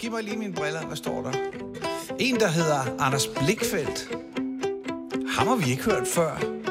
giv mig lige mine briller. Hvad står der? En, der hedder Anders Blikfeldt. Ham har vi ikke hørt før.